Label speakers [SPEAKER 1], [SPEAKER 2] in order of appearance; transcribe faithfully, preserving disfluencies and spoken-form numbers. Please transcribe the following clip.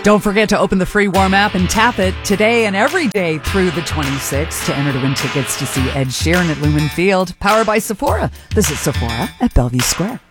[SPEAKER 1] Don't forget to open the free Warm app and tap it today and every day through the twenty-sixth to enter to win tickets to see Ed Sheeran at Lumen Field. Powered by Sephora. Visit Sephora at Bellevue Square.